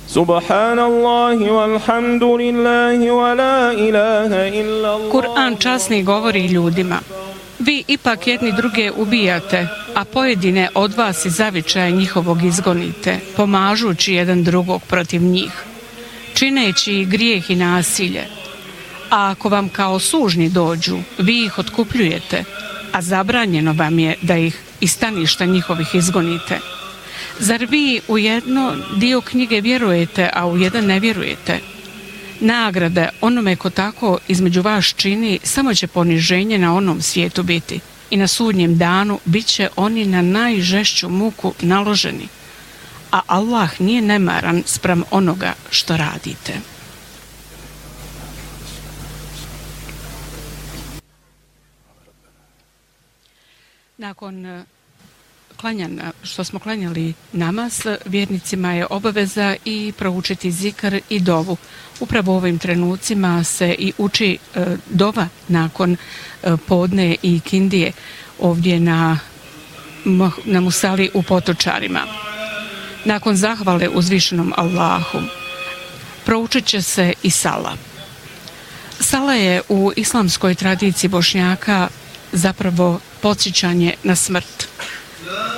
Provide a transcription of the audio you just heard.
Subhanallahi walhamdulillahi wa la ilaha illa Allah. Kur'an časni govori ljudima: vi ipak jedni druge ubijate, a pojedine od vas iz zavičaja njihovog izgonite, pomažući jedan drugog protiv njih, čineći grijeh i nasilje. A ako vam kao sužnji dođu, vi ih otkupljujete, a zabranjeno vam je da ih iz staništa njihovih izgonite. Zar vi u jedno dio knjige vjerujete, a u jedan ne vjerujete? Nagrade onome ko tako između vas čini, samo će poniženje na onom svijetu biti, i na sudnjem danu bit će oni na najžešću muku naloženi. A Allah nije nemaran spram onoga što radite. Nakon što smo klanjali namaz, vjernicima je obaveza i proučiti zikr i dovu. Upravo u ovim trenucima se i uči dova nakon podne i kindije ovdje na Musali u Potočarima. Nakon zahvale uzvišenom Allahu proučit će se i sala. Sala je u islamskoj tradiciji Bošnjaka zapravo podsjećanje na smrt.